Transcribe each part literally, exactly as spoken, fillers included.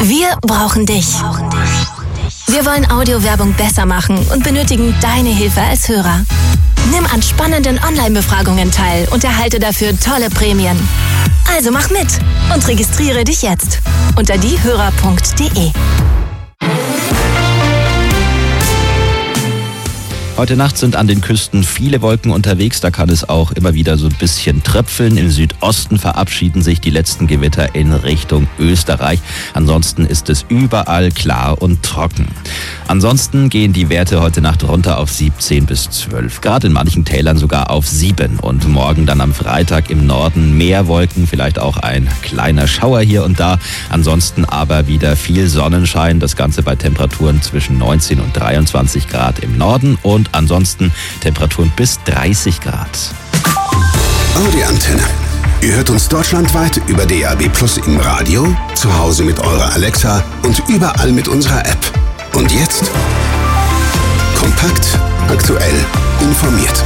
Wir brauchen dich. Wir wollen Audiowerbung besser machen und benötigen deine Hilfe als Hörer. Nimm an spannenden Online-Befragungen teil und erhalte dafür tolle Prämien. Also mach mit und registriere dich jetzt unter diehörer punkt de. Heute Nacht sind an den Küsten viele Wolken unterwegs, da kann es auch immer wieder so ein bisschen tröpfeln. Im Südosten verabschieden sich die letzten Gewitter in Richtung Österreich. Ansonsten ist es überall klar und trocken. Ansonsten gehen die Werte heute Nacht runter auf siebzehn bis zwölf Grad, in manchen Tälern sogar auf sieben. Und morgen dann am Freitag im Norden mehr Wolken, vielleicht auch ein kleiner Schauer hier und da. Ansonsten aber wieder viel Sonnenschein, das Ganze bei Temperaturen zwischen neunzehn und dreiundzwanzig Grad im Norden und ansonsten Temperaturen bis dreißig Grad. Audi Antenne. Ihr hört uns deutschlandweit über D A B Plus im Radio, zu Hause mit eurer Alexa und überall mit unserer App. Und jetzt kompakt, aktuell, informiert.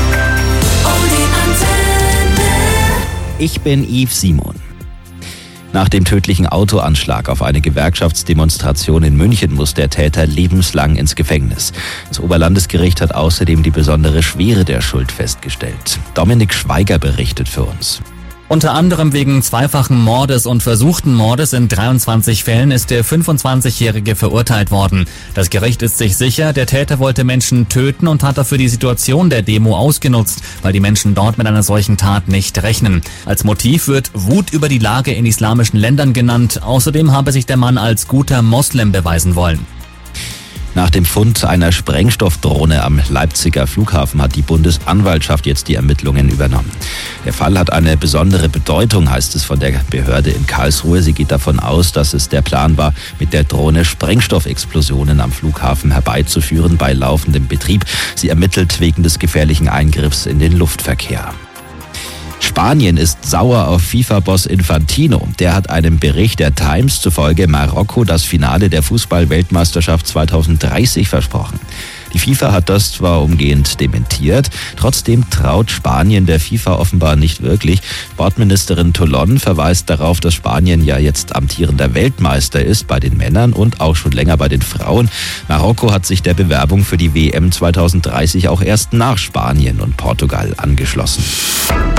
Audi Antenne. Ich bin Yves Simon. Nach dem tödlichen Autoanschlag auf eine Gewerkschaftsdemonstration in München muss der Täter lebenslang ins Gefängnis. Das Oberlandesgericht hat außerdem die besondere Schwere der Schuld festgestellt. Dominik Schweiger berichtet für uns. Unter anderem wegen zweifachen Mordes und versuchten Mordes in dreiundzwanzig Fällen ist der fünfundzwanzigjährige verurteilt worden. Das Gericht ist sich sicher, der Täter wollte Menschen töten und hat dafür die Situation der Demo ausgenutzt, weil die Menschen dort mit einer solchen Tat nicht rechnen. Als Motiv wird Wut über die Lage in islamischen Ländern genannt. Außerdem habe sich der Mann als guter Moslem beweisen wollen. Nach dem Fund einer Sprengstoffdrohne am Leipziger Flughafen hat die Bundesanwaltschaft jetzt die Ermittlungen übernommen. Der Fall hat eine besondere Bedeutung, heißt es von der Behörde in Karlsruhe. Sie geht davon aus, dass es der Plan war, mit der Drohne Sprengstoffexplosionen am Flughafen herbeizuführen bei laufendem Betrieb. Sie ermittelt wegen des gefährlichen Eingriffs in den Luftverkehr. Spanien ist sauer auf FIFA-Boss Infantino. Der hat einem Bericht der Times zufolge Marokko das Finale der Fußball-Weltmeisterschaft zweitausenddreißig versprochen. Die FIFA hat das zwar umgehend dementiert, trotzdem traut Spanien der FIFA offenbar nicht wirklich. Sportministerin Toulon verweist darauf, dass Spanien ja jetzt amtierender Weltmeister ist bei den Männern und auch schon länger bei den Frauen. Marokko hat sich der Bewerbung für die W M zweitausenddreißig auch erst nach Spanien und Portugal angeschlossen.